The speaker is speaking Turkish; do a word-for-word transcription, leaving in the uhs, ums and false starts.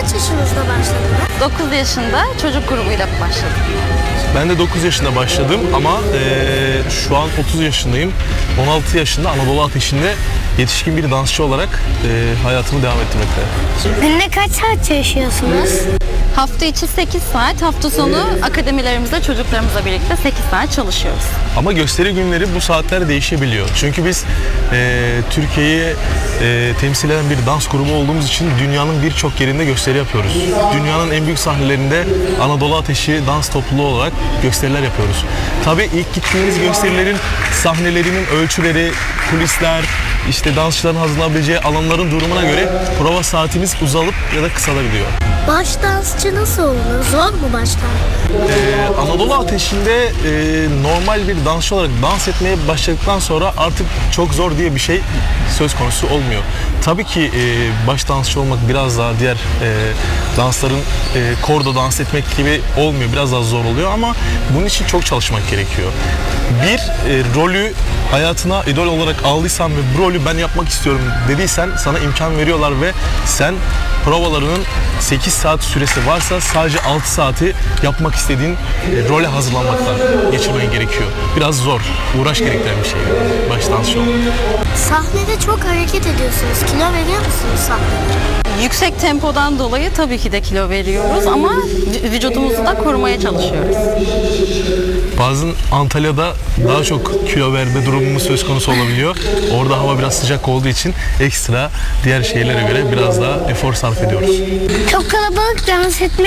kaç yaşınızda başladınız? dokuz yaşında çocuk grubuyla başladım. Ben de dokuz yaşında başladım ama eee, şu an otuz yaşındayım. on altı yaşında Anadolu Ateşi'nde yetişkin bir dansçı olarak eee, hayatımı devam ettirmekte. Günde kaç saat çalışıyorsunuz? Hafta içi sekiz saat, hafta sonu akademilerimizde çocuklarımızla birlikte sekiz saat çalışıyoruz. Ama gösteri günleri bu saatler değişebiliyor. Çünkü biz eee, Türkiye'yi eee, temsil eden bir dans grubu olduğumuz için dünyanın birçok yerinde gösteri yapıyoruz. Dünyanın en büyük sahnelerinde Anadolu Ateşi dans topluluğu olarak gösteriler yapıyoruz. Tabii ilk gittiğimiz gösterilerin sahnelerinin ölçüleri, kulisler, işte dansçıların hazırlanabileceği alanların durumuna göre prova saatimiz uzalıp ya da kısalabiliyor. Baş dansçı nasıl olunur? Zor mu baştan? Ee, Anadolu Ateşi'nde e, normal bir dansçı olarak dans etmeye başladıktan sonra artık çok zor diye bir şey söz konusu olmuyor. Tabii ki e, baş dansçı olmak biraz daha diğer e, dansların e, kordo dans etmek gibi olmuyor. Biraz daha zor oluyor ama bunun için çok çalışmak gerekiyor. Bir e, rolü hayatına idol olarak aldıysan ve bu rolü ben yapmak istiyorum dediysen sana imkan veriyorlar ve sen provalarının sekiz saat süresi varsa sadece altı saati yapmak istediğin e, role hazırlanmaktan geçirmen gerekiyor. Biraz zor, uğraş gerektiren bir şey baş dansçı olmak. Sahnede çok hareket ediyorsunuz. Kilo veriyor musunuz sahnede? Yüksek tempodan dolayı tabii ki de kilo veriyoruz ama vü- vücudumuzu da korumaya çalışıyoruz. Bazen Antalya'da daha çok kilo verme durumumuz söz konusu olabiliyor. Orada hava biraz sıcak olduğu için ekstra diğer şeylere göre biraz daha efor sarf ediyoruz. Çok kalabalık dans etmek